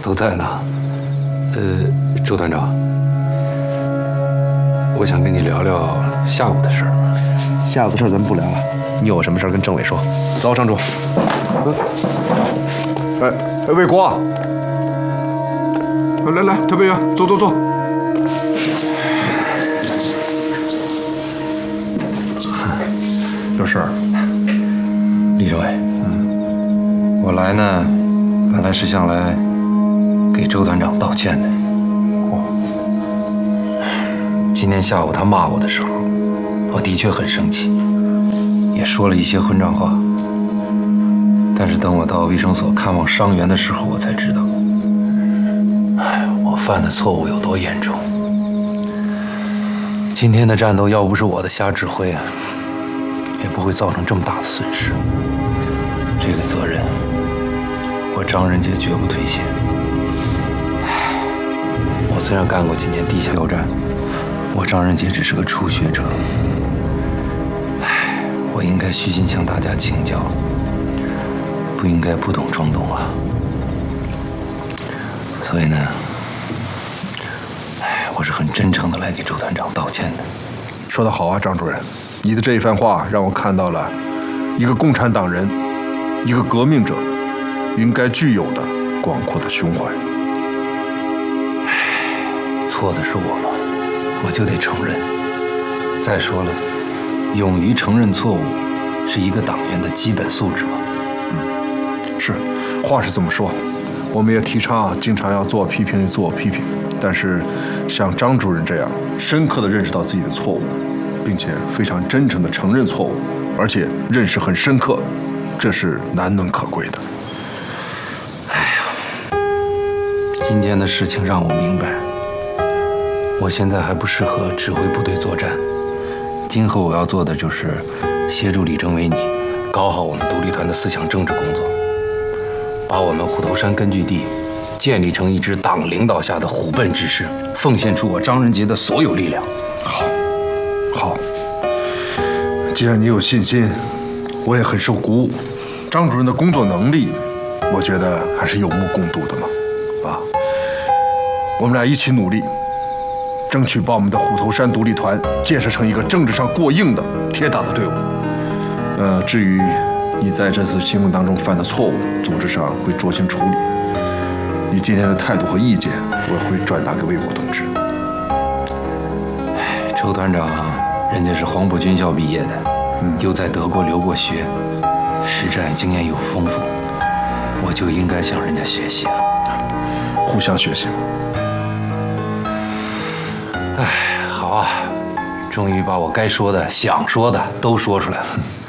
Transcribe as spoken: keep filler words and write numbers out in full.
都在呢。呃，周团长，我想跟你聊聊下午的事儿。 下午的事儿咱们不聊了，你有什么事儿跟政委说。走，张主。 哎哎，魏国，来来，特派员，坐坐坐。 有事儿，李政委。嗯，我来呢，本来是想来给周团长道歉的。哦，今天下午他骂我的时候，我的确很生气，也说了一些混账话。但是等我到卫生所看望伤员的时候，我才知道，哎，我犯的错误有多严重。今天的战斗要不是我的瞎指挥啊，也不会造成这么大的损失。这个责任，我张仁杰绝不推卸。我虽然干过几年地下要战，我张仁杰只是个初学者。唉，我应该虚心向大家请教，不应该不懂装懂啊。所以呢，唉，我是很真诚的来给周团长道歉的。 说得好啊，张主任，你的这一番话让我看到了一个共产党人，一个革命者应该具有的广阔的胸怀。 错的是我嘛，我就得承认。再说了，勇于承认错误是一个党员的基本素质嘛。 嗯，是，话是这么说，我们也提倡经常要自我批评，自我批评。但是，像张主任这样深刻地认识到自己的错误，并且非常真诚地承认错误，而且认识很深刻，这是难能可贵的。 哎呀，今天的事情让我明白，我现在还不适合指挥部队作战。今后我要做的就是协助李政委你搞好我们独立团的思想政治工作，把我们虎头山根据地建立成一支党领导下的虎贲之师，奉献出我张仁杰的所有力量。 好，好。既然你有信心，我也很受鼓舞。张主任的工作能力，我觉得还是有目共睹的嘛。啊，我们俩一起努力，争取把我们的虎头山独立团建设成一个政治上过硬的铁打的队伍。呃，至于你在这次行动当中犯的错误，组织上会酌情处理。你今天的态度和意见，我会转达给魏国同志。 哎，周团长，人家是黄埔军校毕业的，嗯，又在德国留过学，实战经验又丰富，我就应该向人家学习啊， 互相学习。 哎，好啊，终于把我该说的、想说的都说出来了。